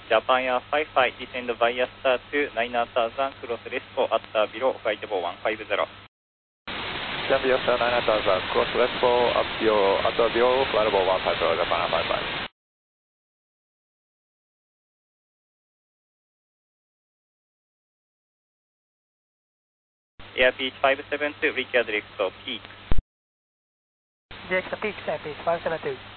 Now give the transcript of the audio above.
Japan Air 55, descend via star to 9000, cross Lesco at below, flight level 150. Japan Air 9000, cross Lesco at below, flight level 150, Japan Air 55. Air Beach 572, reach direct peak. Direct peak, Air Beach 572.